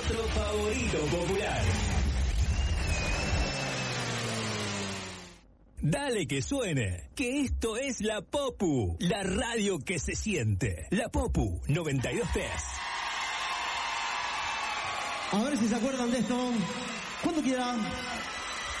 nuestro favorito popular. Dale que suene, que esto es La Popu, la radio que se siente. La Popu 92.3. A ver si se acuerdan de esto. Cuando quieran.